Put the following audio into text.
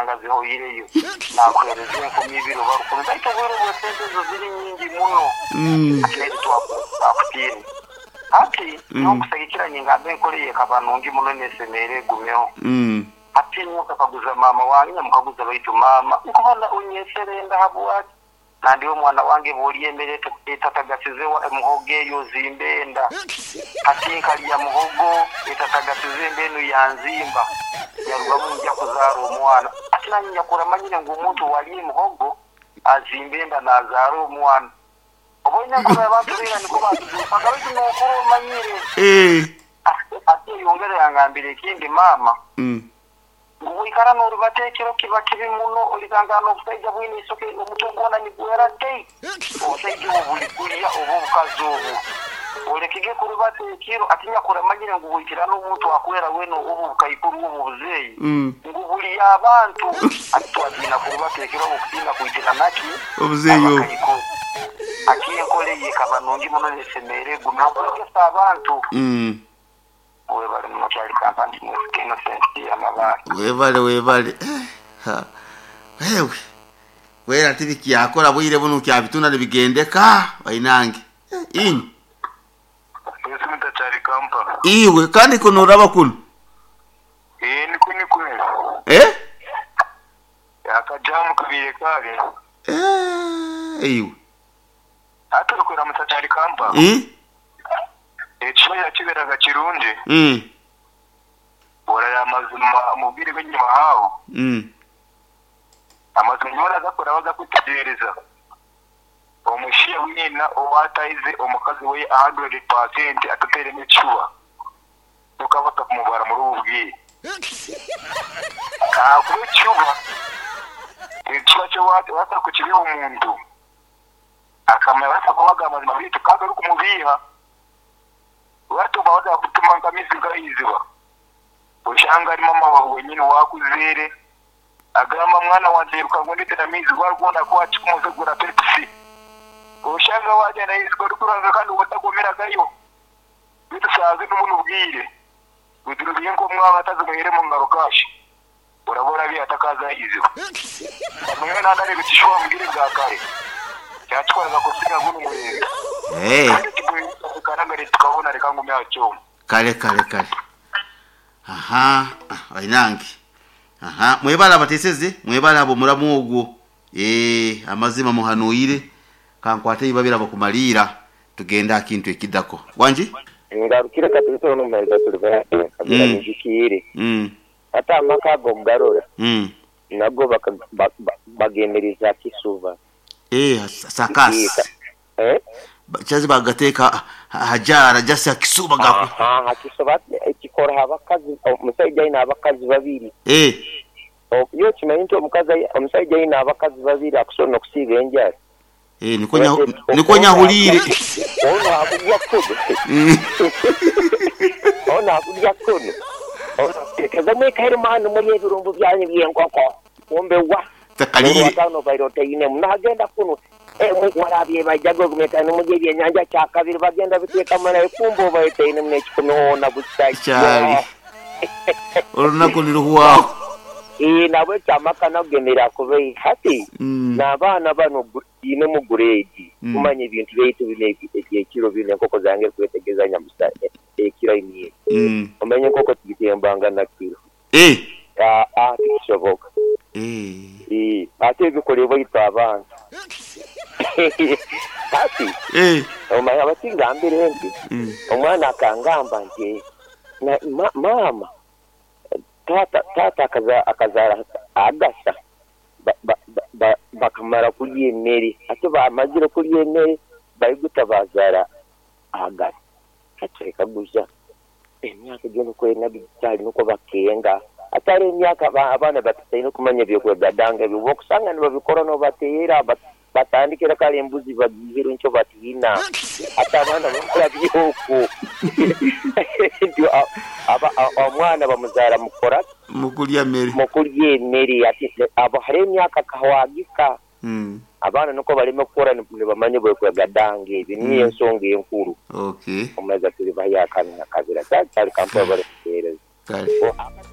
ngasanga zihoyireyo nakwereza enkumi ibiri oba rukumi baita bwero sente zo ziri nyingi muno ateri twakutini ati nokusagikiranye ngambe nkoleye kabanungi muno nesemere gumeho ati nyoka kaguza mama wange mukaguza baitu mama nkubona unyeserenda habwati nandiwo mwana wange boliyemere etatagasizewa emuhoge yo zimbenda ati nkali ya muhogo etatagasize mbenu yanzimba yarugamu njya kuzara omwana ati nanya kuramanyire ngo umuntu wali muhogo azimbenda nazara omwana obonya kuba abantu bera niko batupanga bitu nokoro manyire ati yongere yangambire kindi mama Uikara no rubatekero kiba kibi muno oligangana obusaija bwini isoke omutongona ni gwera tei obusaija obulikulya obukazobu olekige kurubatekero atinya kuramanyire ngo wikira no muntu akwera weno obukayikuru obuzeyi ngubuli abantu atwadina kurubatekero okutina kuitira naki obuzeyo akiye kole yekabanongi muno nesemere gunabuke abantu webale muno kyali kampani mwekino sensi ya mabali webale wera tibiki yakora bwire buno kyabituna bigendeka bayinange inyi Yesimita cyali kampa iwe kandi kunura bakulu ni kuni kweli yakajamu kabire kale iwe atokora mutachali kampa Echiya kiberaga kirundi ora ya mazuma mubiri benyuma hawo amazuma ora zakora baza kutegereza omushiya wina owataize omukazi we 100% atutere mechuwa tukabata kumubara muri ubwi kuchuba echiya cyo wata kukibiha umuntu akamara kubaga amazuma bitu kaga rukumubiha watu baada kutuma ngamisi ngaiziwa ushanga ari mama wawe nyine wakuzere agamba mwana wanje ukangondite na mizi warugona ko achikumuzegura Pepsi ushanga waje na iziko rukuranga kandi utagomera gayo bitusaze n'umuntu bwire bidurubiye ngo mwana ataze muhere mu ngarukashi urabora bi atakaza iziwa mwe nandare bitishwa mbire bwakare cyatwaraga kusiga guno murenge tukabona reka ngumya cyo kale bayinange mwebala bateseze mwebala abo muramugo amazima muhanuyire kankwate ibabira bakumalira tugenda akintu ekidako wanje ngarukire katito no meza turibera kabira nijikire ata amakago mgarora nago bagenderiza kisuba sakasa chazi bagateka hajara jasi akisuba gako akisuba ikikora habakazi omusajja ina abakazi babiri yo kimanyi omukazi omusajja ina abakazi babiri akusona okusiga enjara niko nyahulire ona akujja kono kaza mwekaire manu muri ebirumbu byanye byenkoko ombe wa takalire watano bayirote ine munagenda kuno warabye bajago gumetana mugeri enyanja cyakabiri bagenda biteka mana ekumbo bayite ine mune kikono butsaki orunako niruhuwa nabwe cyamakana kugendera kubeyi hati nabana bano ine mu grade kumanye ibintu byitu binekiro bine koko zange kwetegeza nyamusa ekiro imye umenye koko tugitembanga na kiro kishoboka ate bikorebo itabana ati umanya batinga mbere ndi umwana akangamba nje na mama tata akazara agasa bakamara kuri emeri ate bamagire kuri emeri bayigutabazara agasa kacereka guja emyaka gyo ko nabicyari nuko bakenga atari emyaka abana batayino kumanya byo kwegadanga byo kusanga nibabikora no batera batandikira kale embuzi bagihero ncho batina atabana bakora byoko ndio omwana bamuzara mukora mukulya meri ati abo hari emyaka kahwagika abana nuko barimo gukora nibamanye byo kwegadanga ibi ni ensonga enkuru okay omeza turi bayakana kabira cyari kampo bare kare